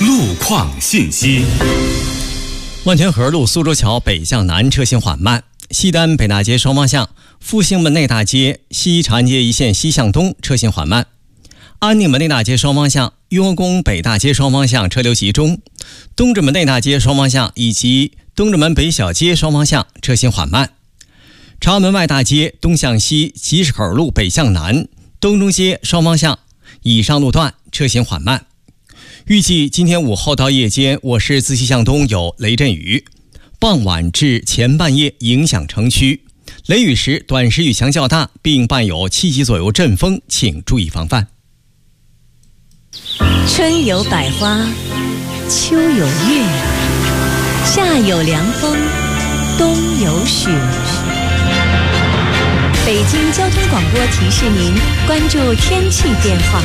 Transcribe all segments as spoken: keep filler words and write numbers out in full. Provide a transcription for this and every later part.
路况信息。 万泉河路苏州桥北向南车行缓慢，西单北大街双方向、复兴门内大街、西长安街一线西向东车行缓慢。安定门内大街双方向、雍和宫北大街双方向车流集中，东直门内大街双方向以及东直门北小街双方向车行缓慢。朝阳门外大街东向西集市口路北向南、东中街双方向以上路段车行缓慢。预计今天午后到夜间，我市自西向东有雷阵雨，傍晚至前半夜影响城区。雷雨时短时雨强较大，并伴有七级左右阵风，请注意防范。 春有百花，秋有月，夏有凉风，冬有雪。北京交通广播提示您关注天气变化。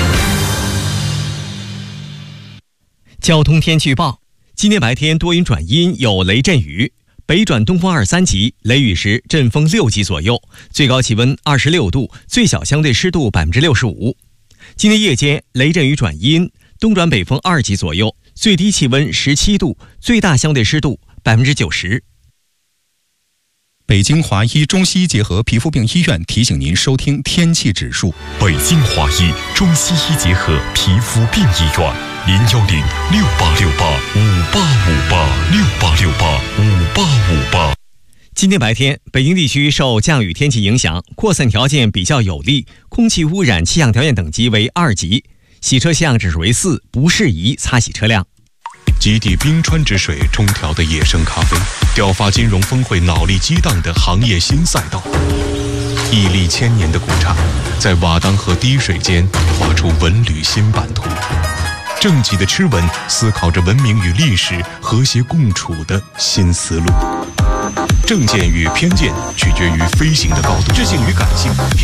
交通天气预报：今天白天多云转阴，有雷阵雨，北转东风二三级，雷雨时阵风六级左右，最高气温二十六度，最小相对湿度百分之六十五。今天夜间雷阵雨转阴，东转北风二级左右，最低气温十七度，最大相对湿度百分之九十。 北京华医中西医结合皮肤病医院提醒您收听天气指数。 北京华医中西医结合皮肤病医院，零幺零六八六八五八五八六八六八五八五八。 今天白天，北京地区受降雨天气影响，扩散条件比较有利，空气污染气象条件等级为二级，洗车气象指数为四，不适宜擦洗车辆。 极地冰川之水冲调的野生咖啡，调发金融峰会脑力激荡的行业新赛道，屹立千年的古刹，在瓦当河滴水间画出文旅新版图。正极的吃文思考着文明与历史和谐共处的新思路。正见与偏见取决于飞行的高度，智性与感性